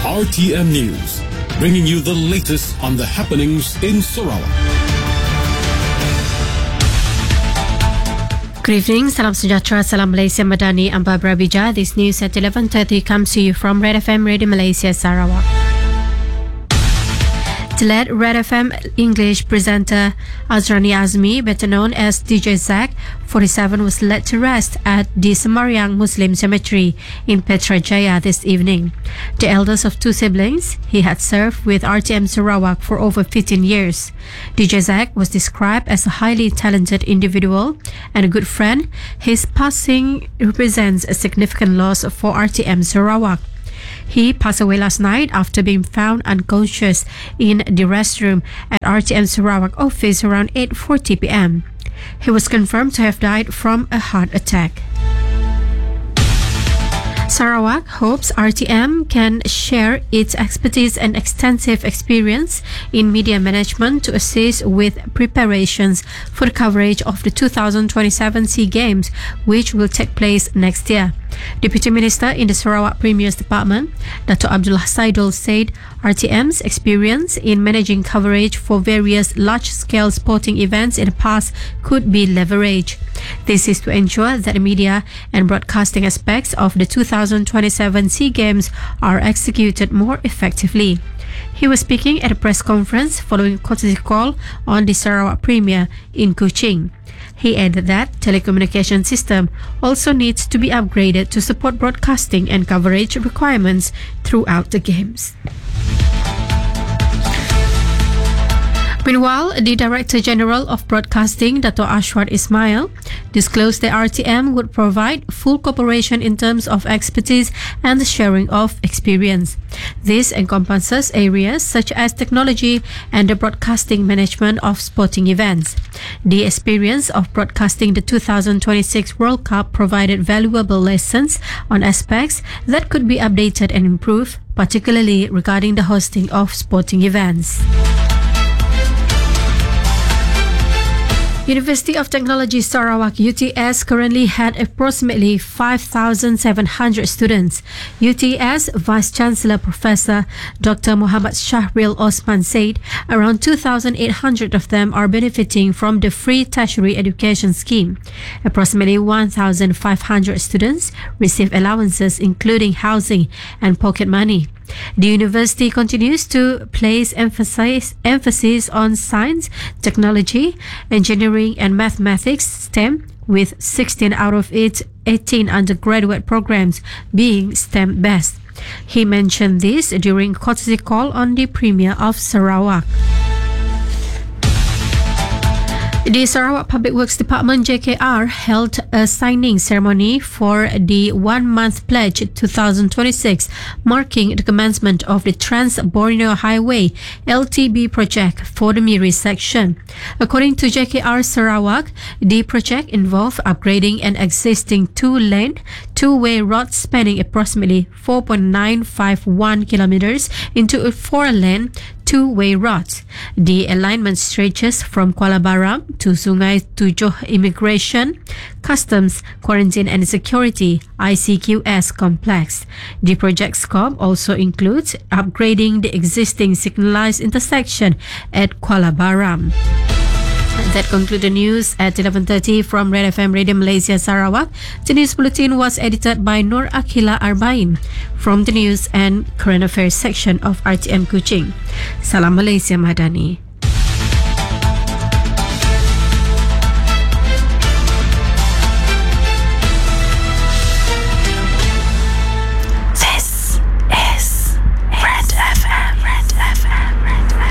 RTM News, bringing you the latest on the happenings in Sarawak. Good evening, Salam Sejahtera, Salam Malaysia Madani, I'm Barbara Bija. This news at 11:30 comes to you from Red FM Radio Malaysia Sarawak. Delayed Red FM English presenter Azrani Azmi, better known as DJ Zack, 47, was laid to rest at the Semariang Muslim Cemetery in Putrajaya this evening. The eldest of two siblings, he had served with RTM Sarawak for over 15 years. DJ Zack was described as a highly talented individual and a good friend. His passing represents a significant loss for RTM Sarawak. He passed away last night after being found unconscious in the restroom at RTM Sarawak office around 8:40 p.m. He was confirmed to have died from a heart attack. Sarawak hopes RTM can share its expertise and extensive experience in media management to assist with preparations for the coverage of the 2027 SEA Games, which will take place next year. Deputy Minister in the Sarawak Premier's Department, Dato' Abdullah Saidul, said RTM's experience in managing coverage for various large-scale sporting events in the past could be leveraged. This is to ensure that the media and broadcasting aspects of the 2027 SEA Games are executed more effectively. He was speaking at a press conference following a courtesy call on the Sarawak Premier in Kuching. He added that telecommunication system also needs to be upgraded to support broadcasting and coverage requirements throughout the games. Meanwhile, the Director General of Broadcasting, Dato' Ashwat Ismail, disclosed that RTM would provide full cooperation in terms of expertise and the sharing of experience. This encompasses areas such as technology and the broadcasting management of sporting events. The experience of broadcasting the 2026 World Cup provided valuable lessons on aspects that could be updated and improved, particularly regarding the hosting of sporting events. University of Technology Sarawak UTS currently had approximately 5,700 students. UTS Vice Chancellor Professor Dr. Muhammad Shahril Osman said around 2,800 of them are benefiting from the free tertiary education scheme. Approximately 1,500 students receive allowances including housing and pocket money. The university continues to place emphasis on science, technology, engineering and mathematics (STEM), with 16 out of its 18 undergraduate programs being STEM-based. He mentioned this during a courtesy call on the Premier of Sarawak. The Sarawak Public Works Department JKR held a signing ceremony for the 1-month pledge 2026, marking the commencement of the Trans-Borneo Highway LTB project for the Miri section. According to JKR Sarawak, the project involved upgrading an existing two-lane, two-way road spanning approximately 4.951 kilometers into a four-lane, two-way road. The alignment stretches from Kuala Baram to Sungai Tujuh Immigration, Customs, Quarantine and Security ICQS complex. The project scope also includes upgrading the existing signalized intersection at Kuala Baram. That concludes the news at 11:30 from Red FM Radio Malaysia Sarawak. The news bulletin was edited by Nur Akila Arbain from the News and Current Affairs section of RTM Kuching. Salam Malaysia Madani.